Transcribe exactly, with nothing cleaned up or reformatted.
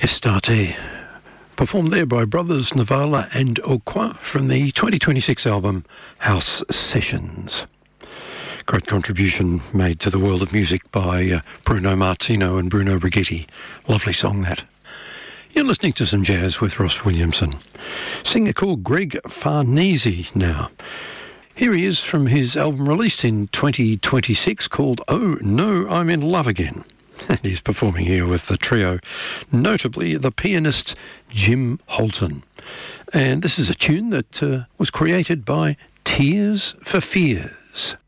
Estarte, performed there by brothers Navala and Okwa from the twenty twenty-six album House Sessions. Great contribution made to the world of music by uh, Bruno Martino and Bruno Righetti. Lovely song, that. You're listening to some jazz with Ross Williamson. Singer called Greg Farnese now. Here he is from his album released in twenty twenty-six called Oh No, I'm in Love Again. And he's performing here with the trio, notably the pianist Jim Holton. And this is a tune that uh, was created by Tears for Fears.